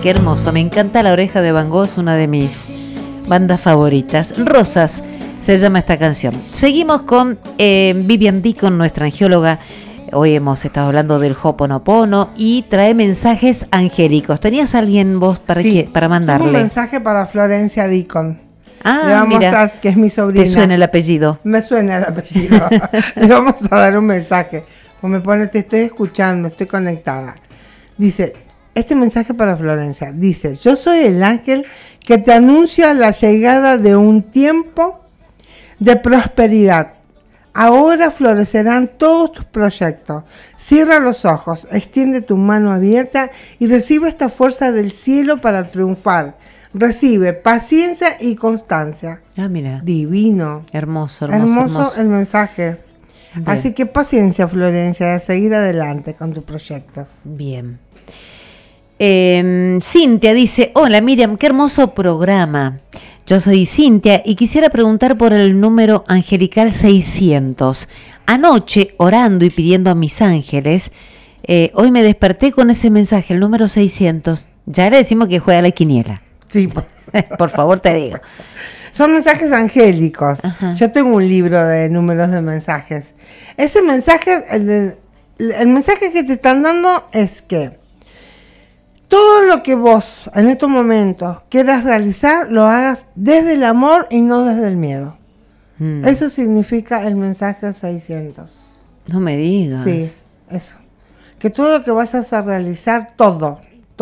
qué hermoso. Me encanta La Oreja de Van Gogh, es una de mis bandas favoritas. Rosas se llama esta canción. Seguimos con Vivian Deacon, nuestra angióloga. Hoy hemos estado hablando del Ho'oponopono y trae mensajes angélicos. ¿Tenías alguien vos para mandarle? Un mensaje para Florencia Deacon. Ah, le vamos mira, a dar, que es mi sobrina. ¿Te suena el apellido? Me suena el apellido. Le vamos a dar un mensaje. Como me pone, te estoy escuchando, estoy conectada. Dice, este mensaje para Florencia. Dice, yo soy el ángel que te anuncia la llegada de un tiempo de prosperidad. Ahora florecerán todos tus proyectos. Cierra los ojos, extiende tu mano abierta y recibe esta fuerza del cielo para triunfar. Recibe paciencia y constancia. Ah, mira. Divino. Hermoso El mensaje. Bien. Así que paciencia, Florencia, a seguir adelante con tus proyectos. Bien. Cintia dice, hola Miriam, qué hermoso programa. Yo soy Cintia y quisiera preguntar por el número angelical 600. Anoche, orando y pidiendo a mis ángeles, hoy me desperté con ese mensaje, el número 600. Ya le decimos que juega la quiniela. Sí, por favor te digo. Son mensajes angélicos. Ajá. Yo tengo un libro de números de mensajes. Ese mensaje, el mensaje que te están dando es que todo lo que vos en estos momentos quieras realizar, lo hagas desde el amor y no desde el miedo. Eso significa el mensaje 600. No me digas. Sí, eso. Que todo lo que vayas a realizar, todo,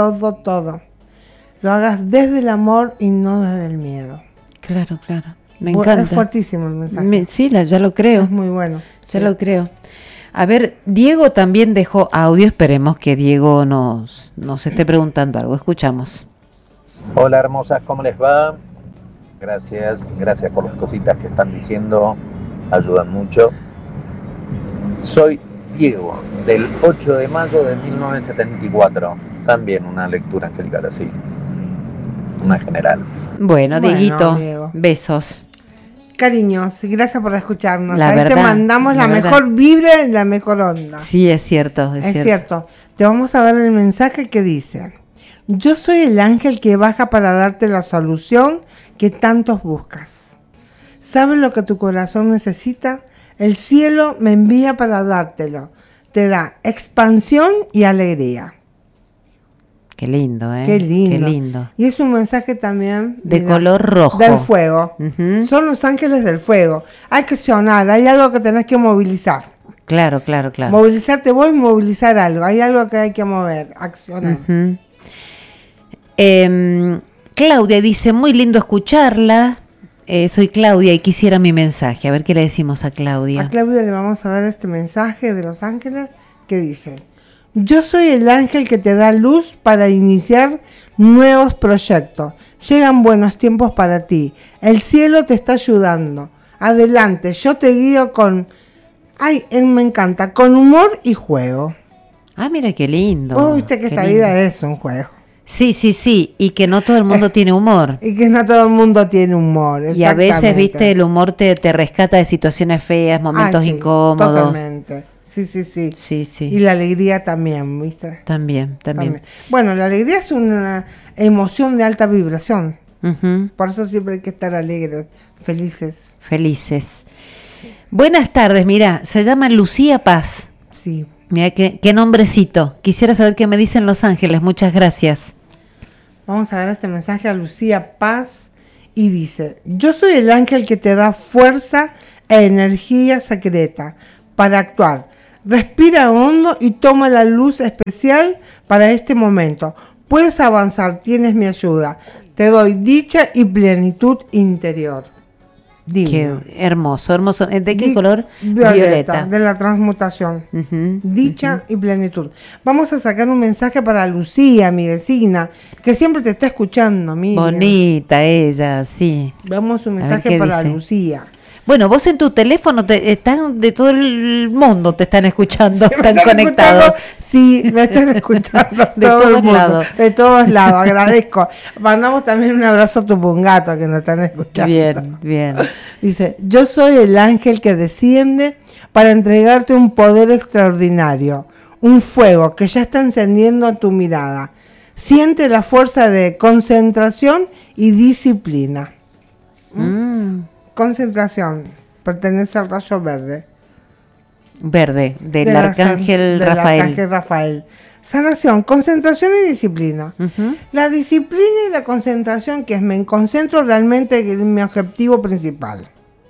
lo hagas desde el amor y no desde el miedo. Claro. Me encanta. Es fuertísimo el mensaje. Sí, ya lo creo. Es muy bueno. Ya lo creo. A ver, Diego también dejó audio. Esperemos que Diego nos esté preguntando algo. Escuchamos. Hola hermosas, ¿cómo les va? Gracias por las cositas que están diciendo. Ayudan mucho. Soy Diego, del 8 de mayo de 1974. También una lectura angelical así. Una general. Bueno, Dieguito, Diego. Besos. Cariños, gracias por escucharnos. La Ahí verdad, te mandamos la mejor vibra y la mejor onda. Sí, es cierto. Es cierto. Te vamos a dar el mensaje que dice: yo soy el ángel que baja para darte la solución que tantos buscas. ¿Sabes lo que tu corazón necesita? El cielo me envía para dártelo. Te da expansión y alegría. Qué lindo, ¿eh? Qué lindo. Qué lindo. Y es un mensaje también de color rojo. Del fuego. Son los ángeles del fuego. Hay que accionar, hay algo que tenés que movilizar. Claro. Movilizarte vos y movilizar algo. Hay algo que hay que mover, accionar. Claudia dice, muy lindo escucharla. Soy Claudia y quisiera mi mensaje. A ver qué le decimos a Claudia. A Claudia le vamos a dar este mensaje de los ángeles que dice: yo soy el ángel que te da luz para iniciar nuevos proyectos. Llegan buenos tiempos para ti. El cielo te está ayudando. Adelante, yo te guío con... Ay, me encanta, con humor y juego. Ah, mira qué lindo. Vos viste que esta vida es un juego. Sí, y que no todo el mundo tiene humor. Y que no todo el mundo tiene humor, y a veces, viste, el humor te rescata de situaciones feas, momentos incómodos. Totalmente. Sí. Y la alegría también, ¿viste? También. Bueno, la alegría es una emoción de alta vibración. Por eso siempre hay que estar alegres, felices. Buenas tardes, mira, se llama Lucía Paz. Sí. Mira, qué nombrecito. Quisiera saber qué me dicen Los Ángeles. Muchas gracias. Vamos a dar este mensaje a Lucía Paz y dice: yo soy el ángel que te da fuerza e energía secreta para actuar. Respira hondo y toma la luz especial para este momento. Puedes avanzar, tienes mi ayuda. Te doy dicha y plenitud interior. Divino. Qué hermoso. ¿De qué color? Violeta. De la transmutación. Dicha y plenitud. Vamos a sacar un mensaje para Lucía, mi vecina, que siempre te está escuchando, Miriam. Bonita ella, sí. Vamos un mensaje para dice. Lucía. Bueno, vos en tu teléfono están de todo el mundo, te están escuchando, están conectados. Sí, me están escuchando de todo el mundo, lados. De todos lados, agradezco. Mandamos también un abrazo a Tupungato que nos están escuchando. Bien. Dice: yo soy el ángel que desciende para entregarte un poder extraordinario, un fuego que ya está encendiendo tu mirada. Siente la fuerza de concentración y disciplina. Concentración, pertenece al rayo verde. Verde, del arcángel Rafael. Arcángel Rafael. Sanación, concentración y disciplina. La disciplina y la concentración, que es me concentro realmente en mi objetivo principal.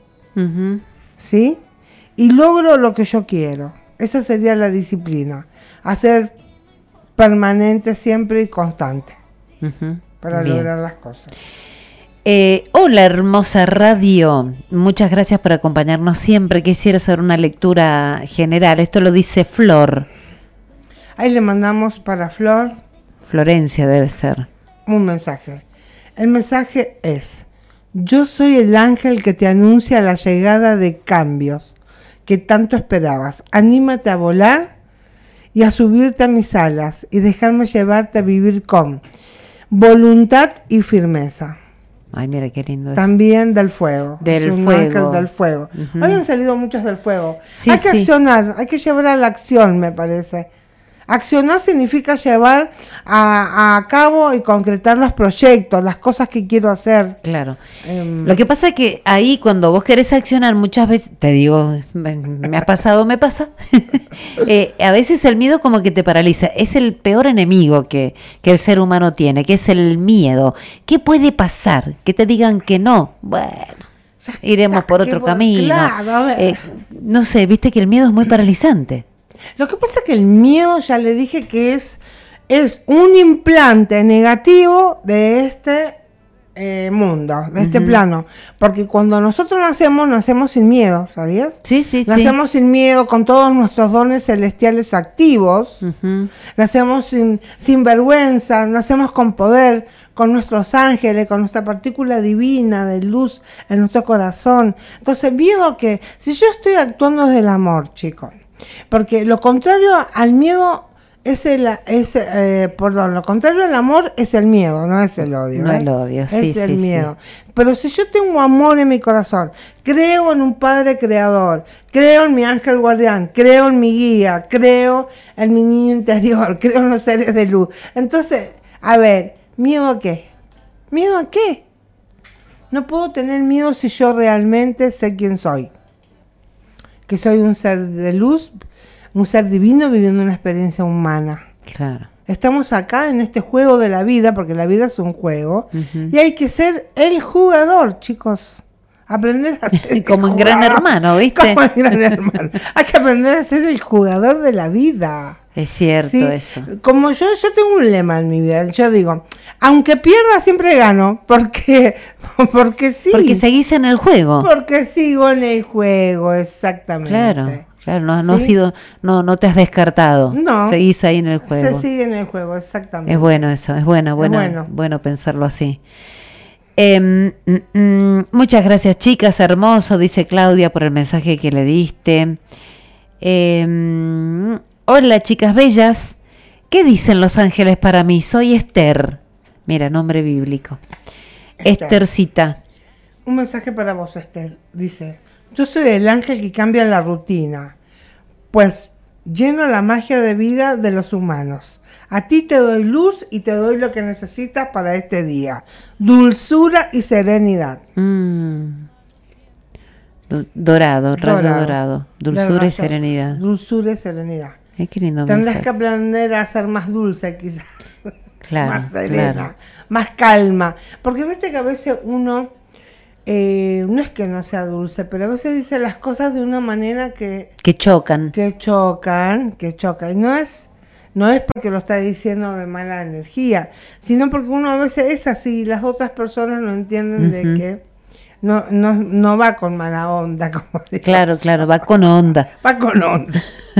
¿Sí? Y logro lo que yo quiero. Esa sería la disciplina. Hacer permanente siempre y constante. Para lograr las cosas. Hola, hermosa radio. Muchas gracias por acompañarnos siempre. Quisiera hacer una lectura general. Esto lo dice Flor. Ahí le mandamos para Flor. Florencia debe ser. Un mensaje. El mensaje es: yo soy el ángel que te anuncia la llegada de cambios que tanto esperabas. Anímate a volar y a subirte a mis alas y dejarme llevarte a vivir con voluntad y firmeza. Ay, mira qué lindo es. También del fuego. Del es un fuego. ángel del fuego. Hoy han salido muchos del fuego. Sí, hay que accionar, hay que llevar a la acción, me parece. Accionar significa llevar a cabo y concretar los proyectos, las cosas que quiero hacer. Claro. Lo que pasa es que ahí cuando vos querés accionar, muchas veces, te digo, me ha pasado, me pasa, a veces el miedo como que te paraliza. Es el peor enemigo que el ser humano tiene, que es el miedo. ¿Qué puede pasar? Que te digan que no. Bueno, iremos por otro camino. Claro, a ver. No sé, viste que el miedo es muy paralizante. Lo que pasa es que el miedo, ya le dije que es un implante negativo de este mundo, de este plano. Porque cuando nosotros nacemos sin miedo, ¿sabías? Sí. Nacemos sin miedo, con todos nuestros dones celestiales activos. Nacemos sin vergüenza, nacemos con poder, con nuestros ángeles, con nuestra partícula divina de luz en nuestro corazón. Entonces, miedo que, si yo estoy actuando desde el amor, chicos, porque lo contrario al miedo lo contrario al amor es el miedo, no es el odio. No el odio, sí. Es el miedo. Pero si yo tengo amor en mi corazón, creo en un Padre Creador, creo en mi ángel guardián, creo en mi guía, creo en mi niño interior, creo en los seres de luz. Entonces, a ver, ¿miedo a qué? ¿Miedo a qué? No puedo tener miedo si yo realmente sé quién soy. Que soy un ser de luz, un ser divino viviendo una experiencia humana. Claro. Estamos acá en este juego de la vida, porque la vida es un juego, y hay que ser el jugador, chicos. Aprender a ser como en Gran Hermano, ¿viste? Como en Gran Hermano. Hay que aprender a ser el jugador de la vida. Es cierto, ¿sí? Eso. Como yo tengo un lema en mi vida. Yo digo, aunque pierda siempre gano, porque sí. Porque seguís en el juego. Porque sigo en el juego, exactamente. Claro, no te has descartado. No. Seguís ahí en el juego. Se sigue en el juego, exactamente. Es bueno eso, es bueno pensarlo así. Muchas gracias, chicas, hermoso, dice Claudia, por el mensaje que le diste. Hola, chicas bellas. ¿Qué dicen los ángeles para mí? Soy Esther. Mira, nombre bíblico. Esthercita. Un mensaje para vos, Esther. Dice: yo soy el ángel que cambia la rutina, pues lleno la magia de vida de los humanos. A ti te doy luz y te doy lo que necesitas para este día. Dulzura y serenidad. Rayo dorado. Dulzura y serenidad. Dulzura y serenidad. Qué lindo. Tendrás que aprender a ser más dulce, quizás. Claro, más serena, más calma. Porque viste que a veces uno, no es que no sea dulce, pero a veces dice las cosas de una manera que chocan. Que chocan. Y no es porque lo está diciendo de mala energía, sino porque uno a veces es así y las otras personas no entienden de que no va con mala onda, como digo. Claro, va con onda. Va con onda.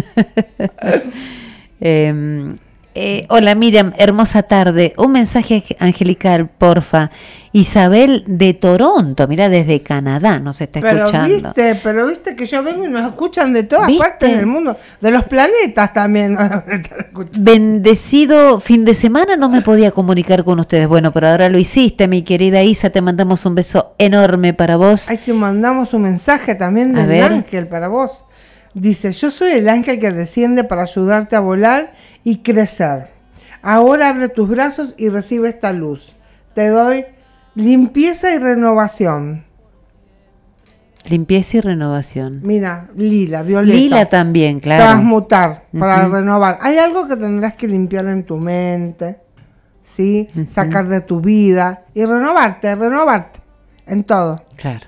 Hola Miriam, hermosa tarde. Un mensaje angelical, porfa. Isabel de Toronto, mira, desde Canadá nos está escuchando. Pero viste que yo vengo y nos escuchan de todas partes del mundo, de los planetas también. Bendecido fin de semana, no me podía comunicar con ustedes. Bueno, pero ahora lo hiciste, mi querida Isa, te mandamos un beso enorme para vos. Ahí te mandamos un mensaje también del ángel para vos. Dice: yo soy el ángel que desciende para ayudarte a volar y crecer. Ahora abre tus brazos y recibe esta luz. Te doy limpieza y renovación. Limpieza y renovación. Mira, lila, violeta. Lila también, claro. Transmutar, para renovar. Hay algo que tendrás que limpiar en tu mente, ¿sí? Sacar de tu vida y renovarte en todo. Claro.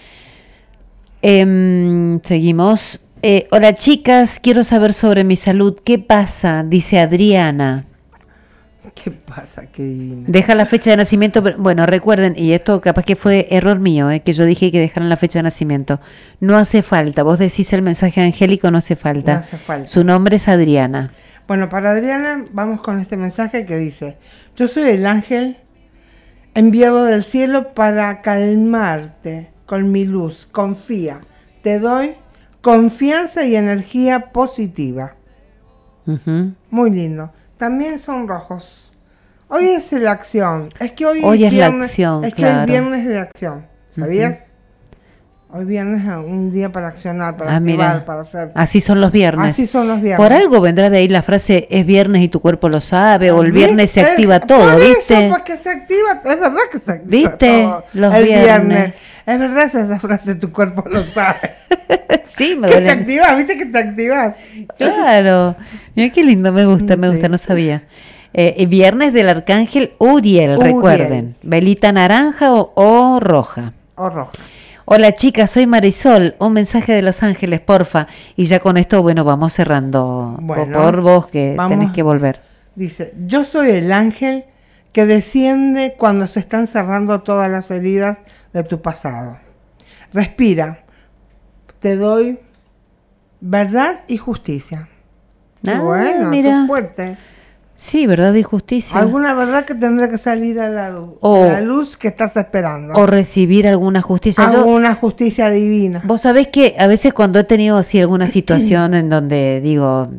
Seguimos. Hola chicas, quiero saber sobre mi salud. ¿Qué pasa? Dice Adriana. ¿Qué pasa? Qué divina. Deja la fecha de nacimiento. Pero, bueno, recuerden, y esto capaz que fue error mío, que yo dije que dejaran la fecha de nacimiento. No hace falta. Vos decís el mensaje angélico, no hace falta. No hace falta. Su nombre es Adriana. Bueno, para Adriana vamos con este mensaje que dice: yo soy el ángel enviado del cielo para calmarte con mi luz. Confía. Te doy confianza y energía positiva. Muy lindo. También son rojos. Hoy es la acción. Es que hoy es viernes, la acción. Es que hoy es viernes de acción. ¿Sabías? Hoy viernes es un día para accionar, para activar, mira, para hacer. Así son los viernes. Así son los viernes. Por algo vendrá de ahí la frase es viernes y tu cuerpo lo sabe, o el viernes se activa todo, ¿viste? Eso, porque se activa, es verdad que se activa ¿viste? Todo. Los el viernes. Es verdad esa frase, tu cuerpo lo sabe. Sí, me que duele. te activas, ¿viste que te activas? Claro. Mira qué lindo, me gusta, no sabía. Viernes del arcángel Uriel, recuerden. Velita naranja o roja. O roja. Hola chicas, soy Marisol. Un mensaje de Los Ángeles, porfa. Y ya con esto, bueno, vamos cerrando. Bueno, por vos que tenés que volver. Dice, yo soy el ángel que desciende cuando se están cerrando todas las heridas de tu pasado. Respira. Te doy verdad y justicia. Bueno, mira. Qué fuerte. Sí, verdad y justicia. Alguna verdad que tendrá que salir a la luz que estás esperando. O recibir alguna justicia. Alguna justicia divina. Vos sabés que a veces cuando he tenido así alguna situación en donde digo,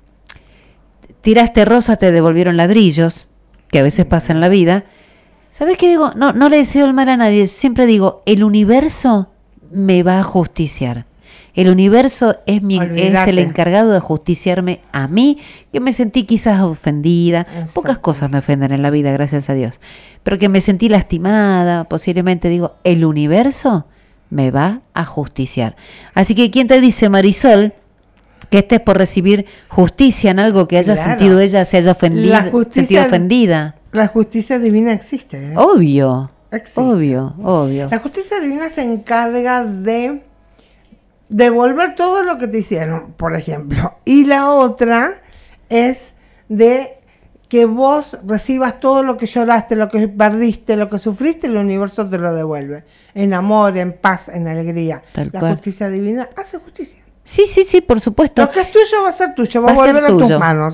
tiraste rosa, te devolvieron ladrillos, que a veces pasa en la vida. ¿Sabés qué digo? No le deseo el mal a nadie. Siempre digo, el universo me va a justiciar. El universo es el encargado de justiciarme a mí, que me sentí quizás ofendida. Pocas cosas me ofenden en la vida, gracias a Dios. Pero que me sentí lastimada, posiblemente digo, el universo me va a justiciar. Así que, ¿quién te dice, Marisol, que estés por recibir justicia en algo que haya sentido ella, se haya sentido ofendida? La justicia divina existe. Obvio, existe. Obvio. La justicia divina se encarga de devolver todo lo que te hicieron, por ejemplo. Y la otra es de que vos recibas todo lo que lloraste, lo que perdiste, lo que sufriste, el universo te lo devuelve. En amor, en paz, en alegría. La justicia divina hace justicia. Sí, por supuesto. Lo que es tuyo va a ser tuyo, va a volver a tus manos.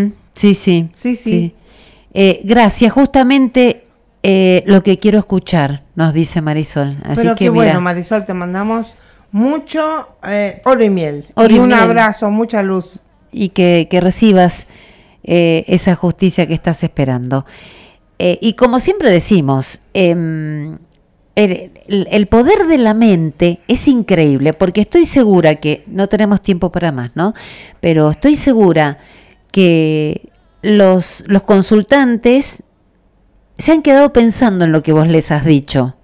Sí. Gracias, justamente lo que quiero escuchar, nos dice Marisol. Así pero que qué mira. Bueno, Marisol, te mandamos mucho oro y miel. Y un abrazo, mucha luz. Y que recibas esa justicia que estás esperando. Y como siempre decimos, el poder de la mente es increíble, porque estoy segura que, no tenemos tiempo para más, ¿no? Pero estoy segura que los consultantes se han quedado pensando en lo que vos les has dicho.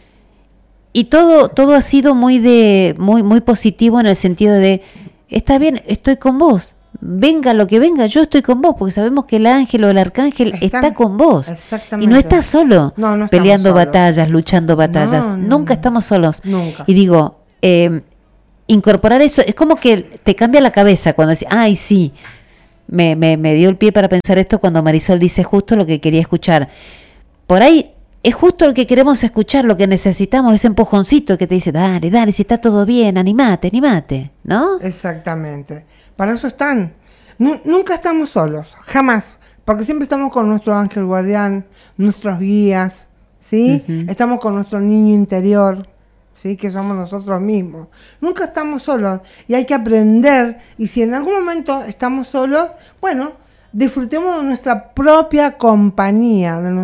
Y todo ha sido muy positivo en el sentido de, está bien, estoy con vos, venga lo que venga, yo estoy con vos, porque sabemos que el ángel o el arcángel está con vos. Exactamente. Y no estás solo, no peleando solos. batallas, luchando batallas, nunca estamos solos. Nunca. Y digo, incorporar eso, es como que te cambia la cabeza cuando decís, ay sí, me dio el pie para pensar esto cuando Marisol dice justo lo que quería escuchar. Por ahí es justo lo que queremos escuchar, lo que necesitamos, ese empujoncito que te dice, dale, si está todo bien, animate, ¿no? Exactamente. Para eso están. Nunca estamos solos, jamás. Porque siempre estamos con nuestro ángel guardián, nuestros guías, ¿sí? Estamos con nuestro niño interior, ¿sí? Que somos nosotros mismos. Nunca estamos solos y hay que aprender. Y si en algún momento estamos solos, bueno, disfrutemos de nuestra propia compañía, de nuestra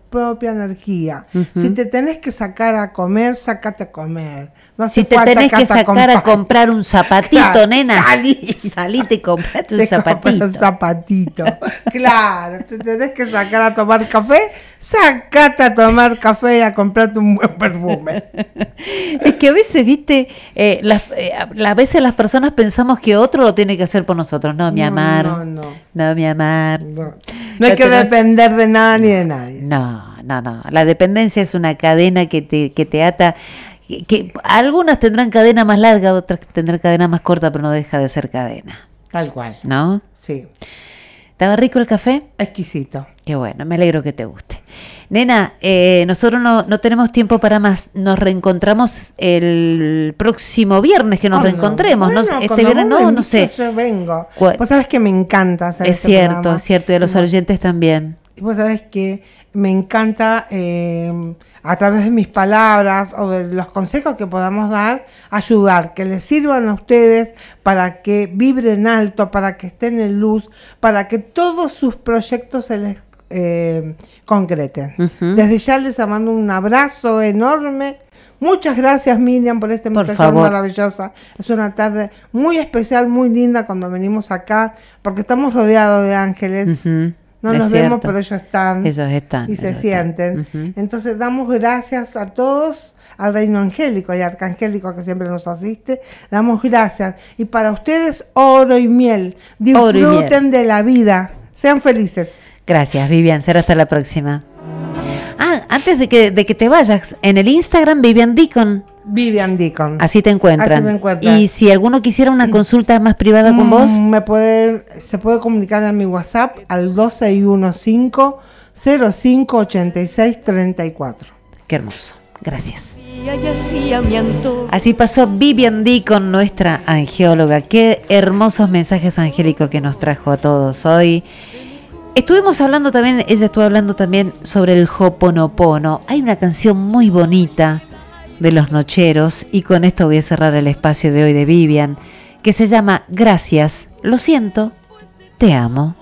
propia energía. Ujú. Si te tenés que sacar a comer, sácate a comer. No hace Si te falta tenés que sacar a acompañar. comprar un zapatito, Claro, nena, salí. salite y comprate un Te compras zapatito. un zapatito. Claro, te tenés que sacar a tomar café, sacate a tomar café y a comprarte un buen perfume. Es que a veces, viste, a veces las personas pensamos que otro lo tiene que hacer por nosotros. No, mi amar. No, mi amar. No hay que depender de nada ni de nadie. No. La dependencia es una cadena que te ata. Que algunas tendrán cadena más larga, otras tendrán cadena más corta, pero no deja de ser cadena. Tal cual. ¿No? Sí. ¿Estaba rico el café? Exquisito. Qué bueno, me alegro que te guste. Nena, nosotros no tenemos tiempo para más. Nos reencontramos el próximo viernes, que nos reencontremos. Bueno, ¿No? Este viernes no sé. Yo vengo. ¿Cuál? Vos sabés que me encanta hacer Es este cierto, programa. es cierto, y a los oyentes también. Y vos sabés que me encanta, a través de mis palabras o de los consejos que podamos dar, ayudar, que les sirvan a ustedes para que vibren alto, para que estén en luz, para que todos sus proyectos se les concreten. Ujú. Desde ya les mando un abrazo enorme. Muchas gracias, Miriam, por esta invitación maravillosa. Es una tarde muy especial, muy linda cuando venimos acá, porque estamos rodeados de ángeles. Ujú. No Es nos cierto. vemos, pero ellos están. Ellos están. Y se ellos sienten. están. Ujú. Entonces damos gracias a todos, al reino angélico y arcangélico que siempre nos asiste. Damos gracias. Y para ustedes, oro y miel. Oro y Disfruten miel. de la vida. Sean felices. Gracias, Vivian. Será hasta la próxima. Antes de que te vayas, en el Instagram, Vivian Deacon. Vivian Deacon. Así te encuentran. Así me encuentran. Y si alguno quisiera una consulta más privada con vos, Se puede comunicar en mi WhatsApp al 2615-058634. qué hermoso. Gracias. Así pasó Vivian Deacon, nuestra angióloga. Qué hermosos mensajes angélicos que nos trajo a todos hoy. Estuvimos hablando también, ella estuvo hablando también sobre el Ho'oponopono. Hay una canción muy bonita de Los Nocheros, y con esto voy a cerrar el espacio de hoy de Vivian, que se llama Gracias, lo siento, te amo.